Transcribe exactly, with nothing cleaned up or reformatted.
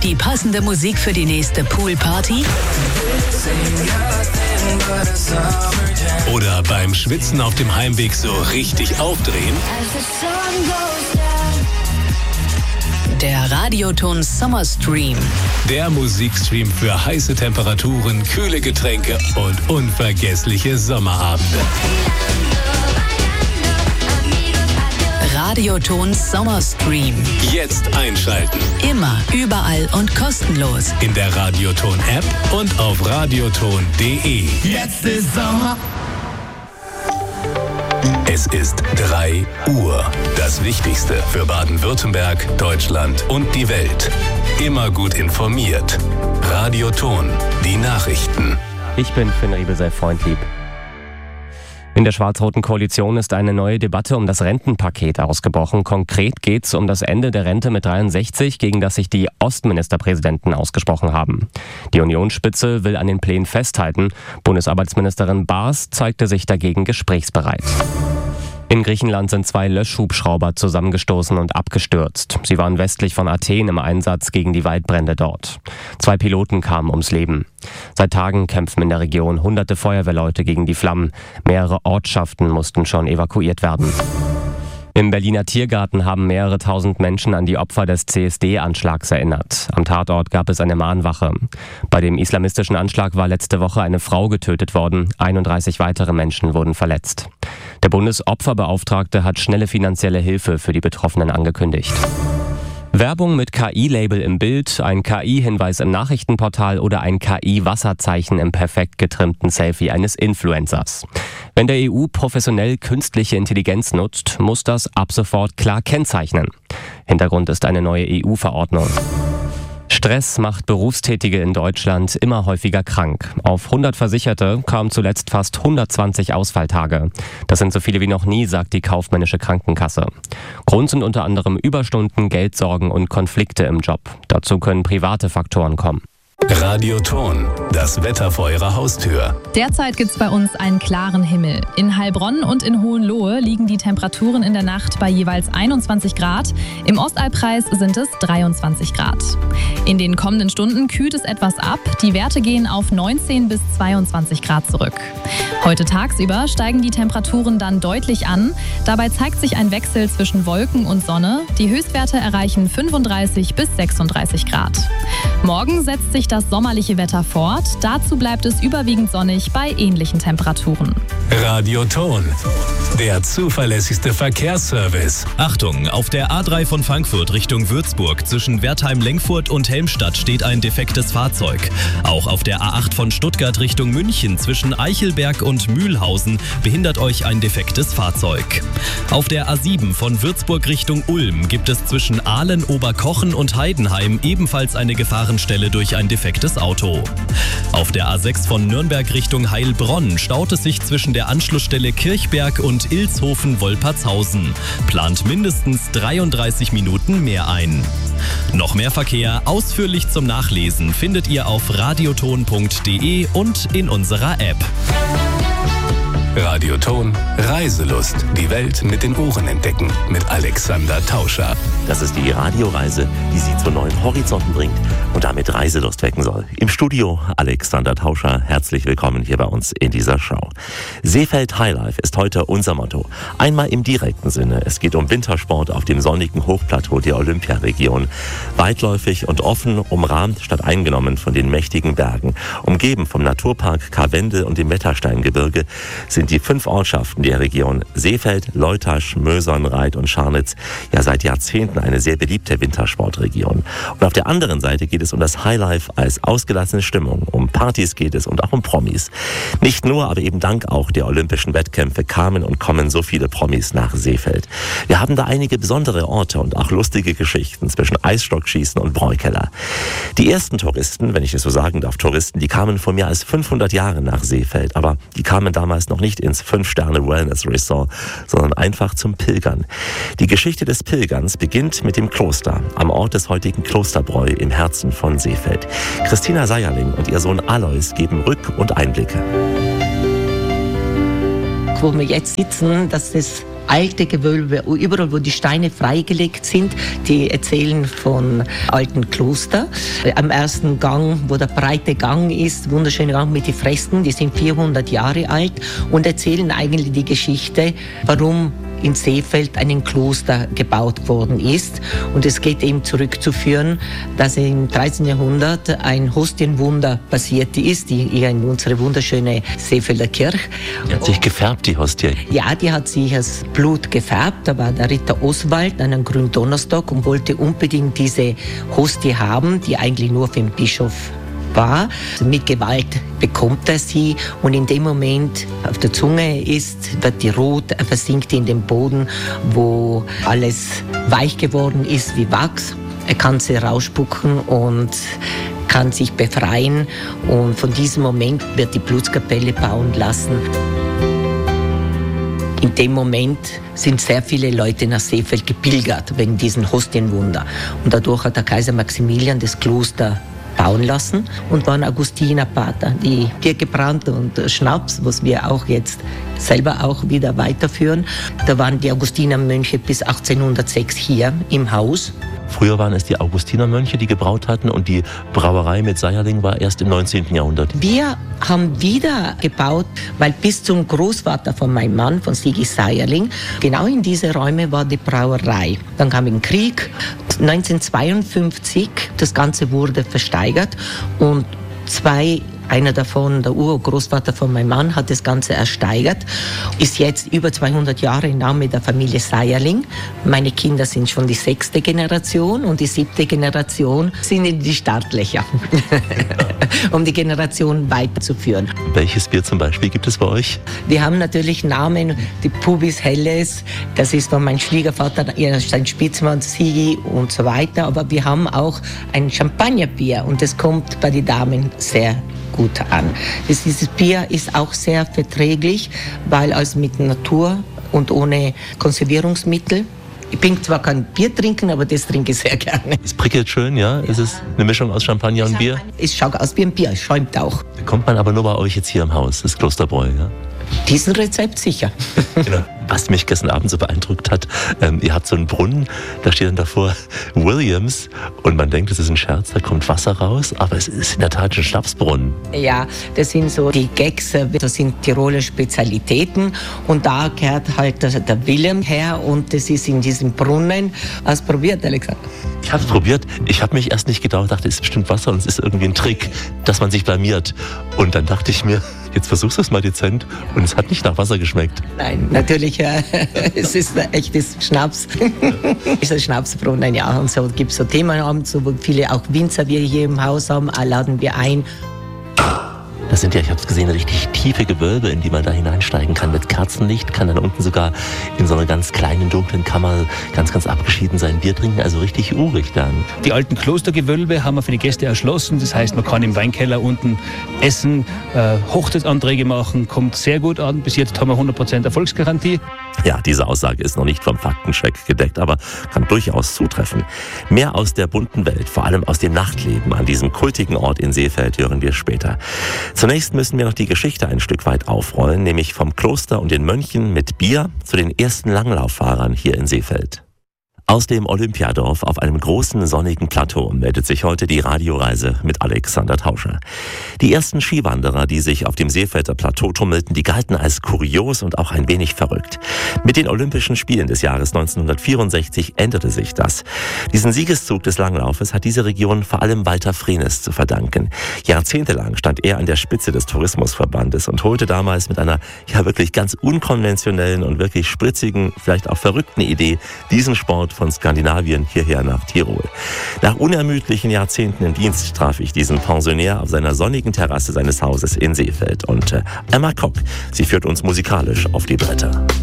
Die passende Musik für die nächste Poolparty? Oder beim Schwitzen auf dem Heimweg so richtig aufdrehen? Der Radioton Summer Stream. Der Musikstream für heiße Temperaturen, kühle Getränke und unvergessliche Sommerabende. Radioton Summer Stream. Jetzt einschalten. Immer, überall und kostenlos. In der Radioton-App und auf radioton punkt de. Jetzt ist Sommer. Es ist drei Uhr. Das Wichtigste für Baden-Württemberg, Deutschland und die Welt. Immer gut informiert. Radioton, die Nachrichten. Ich bin Finn Riebel, sei freundlieb. In der schwarz-roten Koalition ist eine neue Debatte um das Rentenpaket ausgebrochen. Konkret geht es um das Ende der Rente mit dreiundsechzig, gegen das sich die Ostministerpräsidenten ausgesprochen haben. Die Unionsspitze will an den Plänen festhalten. Bundesarbeitsministerin Baas zeigte sich dagegen gesprächsbereit. In Griechenland sind zwei Löschhubschrauber zusammengestoßen und abgestürzt. Sie waren westlich von Athen im Einsatz gegen die Waldbrände dort. Zwei Piloten kamen ums Leben. Seit Tagen kämpfen in der Region hunderte Feuerwehrleute gegen die Flammen. Mehrere Ortschaften mussten schon evakuiert werden. Im Berliner Tiergarten haben mehrere tausend Menschen an die Opfer des C S D-Anschlags erinnert. Am Tatort gab es eine Mahnwache. Bei dem islamistischen Anschlag war letzte Woche eine Frau getötet worden. einunddreißig weitere Menschen wurden verletzt. Der Bundesopferbeauftragte hat schnelle finanzielle Hilfe für die Betroffenen angekündigt. Werbung mit K I-Label im Bild, ein K I-Hinweis im Nachrichtenportal oder ein K I-Wasserzeichen im perfekt getrimmten Selfie eines Influencers. Wenn der E U professionell künstliche Intelligenz nutzt, muss das ab sofort klar kennzeichnen. Hintergrund ist eine neue E U-Verordnung. Stress macht Berufstätige in Deutschland immer häufiger krank. Auf hundert Versicherte kamen zuletzt fast hundertzwanzig Ausfalltage. Das sind so viele wie noch nie, sagt die kaufmännische Krankenkasse. Grund sind unter anderem Überstunden, Geldsorgen und Konflikte im Job. Dazu können private Faktoren kommen. Radioton, das Wetter vor Ihrer Haustür. Derzeit gibt's bei uns einen klaren Himmel. In Heilbronn und in Hohenlohe liegen die Temperaturen in der Nacht bei jeweils einundzwanzig Grad. Im Ostallkreis sind es dreiundzwanzig Grad. In den kommenden Stunden kühlt es etwas ab. Die Werte gehen auf neunzehn bis zweiundzwanzig Grad zurück. Heute tagsüber steigen die Temperaturen dann deutlich an. Dabei zeigt sich ein Wechsel zwischen Wolken und Sonne. Die Höchstwerte erreichen fünfunddreißig bis sechsunddreißig Grad. Morgen setzt sich das sommerliche Wetter fort. Dazu bleibt es überwiegend sonnig bei ähnlichen Temperaturen. Radioton, der zuverlässigste Verkehrsservice. Achtung, auf der A drei von Frankfurt Richtung Würzburg zwischen Wertheim-Lengfurt und Helmstadt steht ein defektes Fahrzeug. Auch auf der A acht von Stuttgart Richtung München zwischen Eichelberg und Mühlhausen behindert euch ein defektes Fahrzeug. Auf der A sieben von Würzburg Richtung Ulm gibt es zwischen Aalen, Oberkochen und Heidenheim ebenfalls eine Gefahrenstelle durch ein defektes Auto. Auf der A sechs von Nürnberg Richtung Heilbronn staut es sich zwischen der Anschlussstelle Kirchberg und Ilshofen-Wolpertshausen. Plant mindestens dreiunddreißig Minuten mehr ein. Noch mehr Verkehr ausführlich zum Nachlesen findet ihr auf radioton punkt de und in unserer App. Radioton, Reiselust. Die Welt mit den Ohren entdecken. Mit Alexander Tauscher. Das ist die Radioreise, die Sie zu neuen Horizonten bringt und damit Reiselust wecken soll. Im Studio Alexander Tauscher. Herzlich willkommen hier bei uns in dieser Show. Seefeld Highlife ist heute unser Motto. Einmal im direkten Sinne. Es geht um Wintersport auf dem sonnigen Hochplateau der Olympiaregion. Weitläufig und offen, umrahmt statt eingenommen von den mächtigen Bergen. Umgeben vom Naturpark Karwendel und dem Wettersteingebirge sind die fünf Ortschaften der Region Seefeld, Leutasch, Mösern, Reit und Scharnitz ja seit Jahrzehnten eine sehr beliebte Wintersportregion. Und auf der anderen Seite geht es um das Highlife als ausgelassene Stimmung. Um Partys geht es und auch um Promis. Nicht nur, aber eben dank auch der olympischen Wettkämpfe kamen und kommen so viele Promis nach Seefeld. Wir haben da einige besondere Orte und auch lustige Geschichten zwischen Eisstockschießen und Bräukeller. Die ersten Touristen, wenn ich es so sagen darf, Touristen, die kamen vor mehr als fünfhundert Jahren nach Seefeld, aber die kamen damals noch nicht ins Fünf-Sterne-Wellness-Resort, sondern einfach zum Pilgern. Die Geschichte des Pilgerns beginnt mit dem Kloster, am Ort des heutigen Klosterbräu im Herzen von Seefeld. Christina Seierling und ihr Sohn Alois geben Rück- und Einblicke. Wo wir jetzt sitzen, das ist alte Gewölbe, überall wo die Steine freigelegt sind, die erzählen von alten Kloster. Am ersten Gang, wo der breite Gang ist, wunderschöner Gang mit den Fresken, die sind vierhundert Jahre alt und erzählen eigentlich die Geschichte, warum in Seefeld ein Kloster gebaut worden ist. Und es geht eben zurückzuführen, dass im dreizehnten Jahrhundert ein Hostienwunder passiert ist, die hier in unsere wunderschöne Seefelder Kirche. Die hat sich gefärbt, die Hostie. Ja, die hat sich als Blut gefärbt. Da war der Ritter Oswald an einem Gründonnerstag und wollte unbedingt diese Hostie haben, die eigentlich nur für den Bischof war. Mit Gewalt bekommt er sie und in dem Moment auf der Zunge ist, wird die rot, er versinkt in den Boden, wo alles weich geworden ist wie Wachs. Er kann sie rausspucken und kann sich befreien und von diesem Moment wird die Blutskapelle bauen lassen. In dem Moment sind sehr viele Leute nach Seefeld gepilgert wegen diesem Hostienwunder und dadurch hat der Kaiser Maximilian das Kloster bauen lassen und waren Augustinerpater, die Bier gebrannt und Schnaps, was wir auch jetzt selber auch wieder weiterführen. Da waren die Augustinermönche bis achtzehnhundertsechs hier im Haus. Früher waren es die Augustinermönche, die gebraut hatten und die Brauerei mit Seierling war erst im neunzehnten Jahrhundert. Wir haben wieder gebaut, weil bis zum Großvater von meinem Mann, von Sigi Seierling, genau in diese Räume war die Brauerei. Dann kam ein Krieg, neunzehnhundertzweiundfünfzig, das Ganze wurde versteigert und zwei Einer davon, der Urgroßvater von meinem Mann, hat das Ganze ersteigert, ist jetzt über zweihundert Jahre im Namen der Familie Seierling. Meine Kinder sind schon die sechste Generation und die siebte Generation sind in die Startlöcher, um die Generation weiterzuführen. Welches Bier zum Beispiel gibt es bei euch? Wir haben natürlich Namen, die Pubis Helles, das ist von meinem Schwiegervater, sein Spitzmann, Sigi und so weiter. Aber wir haben auch ein Champagnerbier und das kommt bei den Damen sehr gut an. Das, dieses Bier ist auch sehr verträglich, weil als mit Natur und ohne Konservierungsmittel. Ich bin zwar kein Bier trinken, aber das trinke ich sehr gerne. Es prickelt schön, ja? ja. Ist es eine Mischung aus Champagner und Bier? Es schaut aus wie ein Bier, es schäumt auch. Bekommt man aber nur bei euch jetzt hier im Haus, das Klosterbräu, ja? Diesen Rezept sicher. Genau. Was mich gestern Abend so beeindruckt hat, ähm, ihr habt so einen Brunnen, da steht dann davor Williams und man denkt, es ist ein Scherz, da kommt Wasser raus, aber es ist in der Tat ein Schnapsbrunnen. Ja, das sind so die Gags, das sind Tiroler Spezialitäten und da gehört halt der, der Wilhelm her und das ist in diesem Brunnen. Hast du probiert, Alexander? Ich habe es probiert, ich habe mich erst nicht gedacht, dachte, es ist bestimmt Wasser und es ist irgendwie ein Trick, dass man sich blamiert. Und dann dachte ich mir, jetzt versuchst du es mal dezent und es hat nicht nach Wasser geschmeckt. Nein, natürlich, äh, es ist ein echtes Schnaps. Es ist ein Schnapsbrunnen, ja. Und so gibt es so Themenabend, so wo viele auch Winzer wir hier im Haus haben, laden wir ein. Das sind ja, ich habe es gesehen, richtig tiefe Gewölbe, in die man da hineinsteigen kann mit Kerzenlicht, kann dann unten sogar in so einer ganz kleinen, dunklen Kammer ganz, ganz abgeschieden sein Bier trinken, also richtig urig dann. Die alten Klostergewölbe haben wir für die Gäste erschlossen, das heißt, man kann im Weinkeller unten essen, äh, Hochzeitsanträge machen, kommt sehr gut an, bis jetzt haben wir hundert Prozent Erfolgsgarantie. Ja, diese Aussage ist noch nicht vom Faktencheck gedeckt, aber kann durchaus zutreffen. Mehr aus der bunten Welt, vor allem aus dem Nachtleben an diesem kultigen Ort in Seefeld, hören wir später. Zunächst müssen wir noch die Geschichte ein Stück weit aufrollen, nämlich vom Kloster und den Mönchen mit Bier zu den ersten Langlauffahrern hier in Seefeld. Aus dem Olympiadorf auf einem großen sonnigen Plateau meldet sich heute die Radioreise mit Alexander Tauscher. Die ersten Skiwanderer, die sich auf dem Seefelder Plateau tummelten, die galten als kurios und auch ein wenig verrückt. Mit den Olympischen Spielen des Jahres neunzehnhundertvierundsechzig änderte sich das. Diesen Siegeszug des Langlaufes hat diese Region vor allem Walter Frienes zu verdanken. Jahrzehntelang stand er an der Spitze des Tourismusverbandes und holte damals mit einer ja wirklich ganz unkonventionellen und wirklich spritzigen, vielleicht auch verrückten Idee diesen Sport von Skandinavien hierher nach Tirol. Nach unermüdlichen Jahrzehnten im Dienst traf ich diesen Pensionär auf seiner sonnigen Terrasse seines Hauses in Seefeld. Und äh, Emma Kock, sie führt uns musikalisch auf die Bretter.